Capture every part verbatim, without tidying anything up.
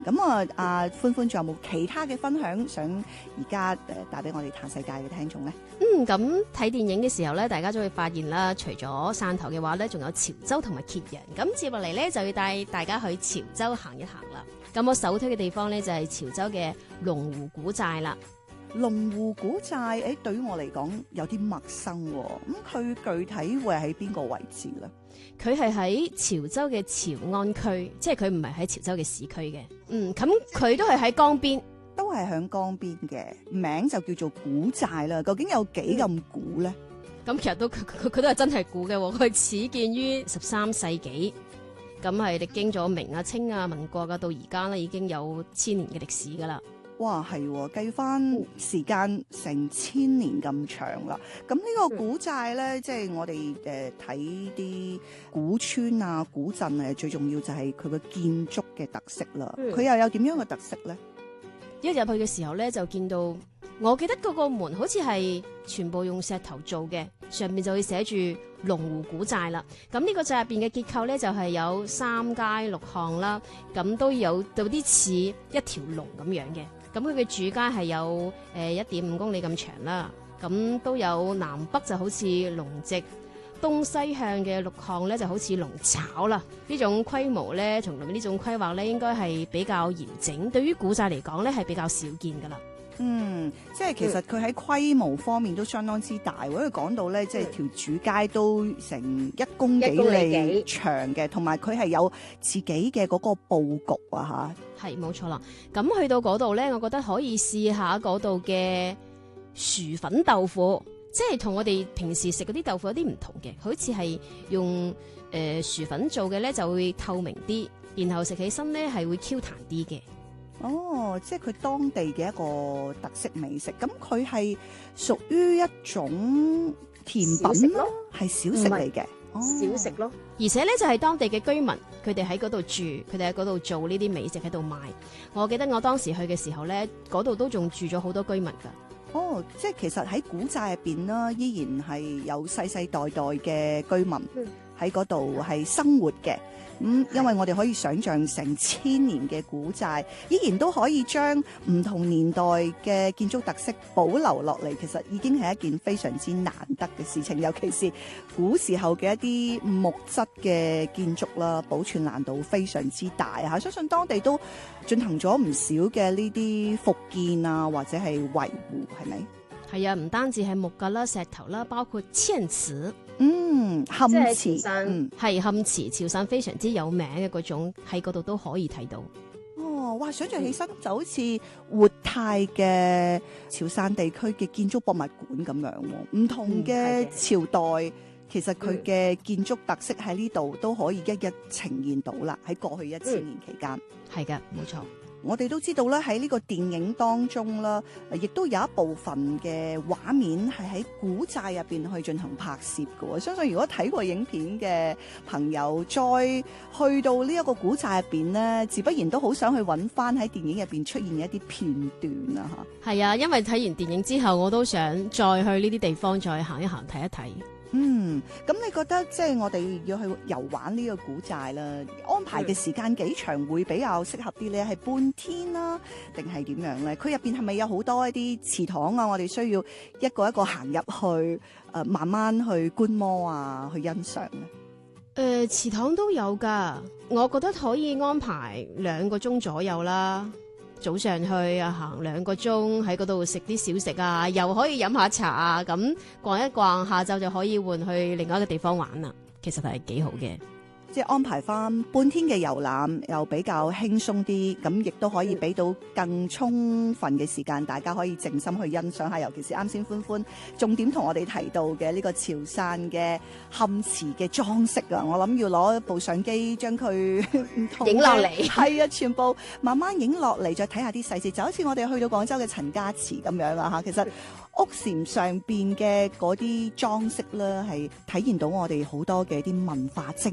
咁啊，阿歡歡仲有冇其他嘅分享想而家誒帶俾我哋嘆世界嘅聽眾咧？ 嗯，咁睇電影嘅時候咧，大家都會發現啦，除咗汕頭嘅話咧，仲有潮州同埋揭陽。咁接落嚟咧，就要帶大家去潮州行一行啦。咁我首推嘅地方咧就係潮州嘅龍湖古寨啦。 龍湖古寨誒，對於我嚟講有啲陌生喎。咁佢具體會喺邊個位置咧？ 佢係喺潮州嘅潮安區，即係佢唔係喺潮州嘅市區嘅。嗯，咁佢都係喺江邊， 都係響江邊嘅，名就叫做古寨啦。究竟有幾咁古咧？ 咁、嗯、其實都佢佢佢都係真係古嘅。佢始建於十三世紀，咁係歷經咗明啊、清啊、民國啊，到而家咧已經有千年嘅歷史噶啦。 哇，係計翻時間成千年咁長啦。咁呢個古寨咧，嗯、即係我哋誒睇啲古村啊、古鎮誒，最重要就係佢個建築嘅特色啦。佢、嗯、又有點樣嘅特色咧？ 一入去嘅時候咧，就見到，我記得嗰個門好似係全部用石頭做嘅，上面就會寫住龍湖古寨啦。咁呢個寨入邊嘅結構咧，就係、是、有三階六巷啦，咁都有有啲似一條龍咁樣嘅。咁佢嘅主街係有誒一點五公里咁長啦，咁都有南北就好似龍脊，東西向嘅六巷咧就好似龍爪啦。呢種規模咧，同埋呢種規劃咧，應該係比較嚴整。對於古寨嚟講咧，係比較少見噶啦。 嗯，即係其實佢喺規模方面都相當之大。因為講到咧，即係條主街都成一公幾里長嘅，同埋佢係有自己嘅嗰個佈局啊嚇。 係冇錯啦，咁去到嗰度咧，我覺得可以試下嗰度嘅薯粉豆腐，即係同我哋平時食嗰啲豆腐有啲唔同嘅，好似係用誒、呃、薯粉做嘅咧，就會透明啲，然後食起身咧係會 Q 彈啲嘅。 哦，即係佢當地嘅一個特色美食，咁佢係屬於一種甜品咯，係小食嚟嘅。 小食咯， 而且咧就係、是、當地嘅居民，佢哋喺嗰度住，佢哋喺嗰度做呢啲美食喺度賣。我記得我當時去嘅時候咧，嗰度都仲住咗好多居民噶。 哦，即係其實喺古寨入邊啦，依然係有世世代代嘅居民喺嗰度係生活嘅。咁、嗯、因為我哋可以想象成千年嘅古寨，依然都可以將唔同年代嘅建築特色保留落嚟，其實已經係一件非常之難得嘅事情。尤其是古時候嘅一啲木質嘅建築啦，保存難度非常之大嚇。相信當地都進行咗唔少嘅呢啲復建啊，或者係維護，係咪？ 係啊，唔單止係木㗎啦、石頭啦，包括嵌瓷。 嗯，嵌瓷， 嗯，係嵌瓷，潮汕非常之有名嘅嗰種，喺嗰度都可以睇到。 哦，哇！想象起身就好似活態嘅潮汕地區嘅建築博物館咁樣喎，唔同嘅朝代，嗯、其實佢嘅建築特色喺呢度都可以一一呈現到啦。喺過去一千年期間， 係㗎，冇錯。 我哋都知道咧，喺呢個電影當中啦，亦都有一部分嘅畫面係喺古寨入邊去進行拍攝嘅。相信如果睇過影片嘅朋友，再去到呢一個古寨入邊咧，自不然都好想去揾翻喺電影入邊出現嘅一啲片段啊！嚇，係啊，因為睇完電影之後，我都想再去呢啲地方再行一行睇一睇。 嗯，咁你覺得即係我哋要去遊玩呢個古寨啦，安排嘅時間幾長會比較適合啲咧？係半天啦，定係點樣咧？佢入邊係咪有好多一啲祠堂啊？我哋需要一個一個行入去，誒、呃，慢慢去觀摩啊，去欣賞咧。誒、 呃，祠堂都有噶，我覺得可以安排兩個鐘左右啦。早上去啊，行兩個鐘喺嗰度食啲小食啊，又可以飲下茶啊，咁逛一逛，下晝就可以換去另外一個地方玩啦。其實係幾好嘅。 即係安排翻半天嘅遊覽，又比較輕鬆啲，咁亦都可以俾到更充分嘅時間，大家可以靜心去欣賞下。尤其是啱先歡歡重點同我哋提到嘅呢個潮汕嘅嵌瓷嘅裝飾啊，我諗要攞部相機將佢影落嚟， 係啊，全部慢慢影落嚟，再睇下啲細節，就好似我哋去到廣州嘅陳家祠咁樣啦嚇。其實屋檐上邊嘅嗰啲裝飾咧，係體現到我哋好多嘅啲文化精髓喺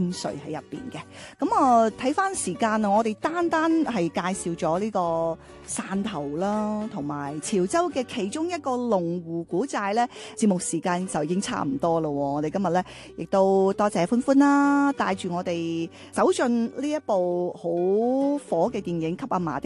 喺入邊嘅。咁啊，睇翻時間啊，我哋單單係介紹咗呢個汕頭啦，同埋潮州嘅其中一個龍湖古寨咧，節目時間就已經差唔多咯。我哋今日咧亦都多謝歡歡啦，帶住我哋走進呢一部好火嘅電影《給阿嫲的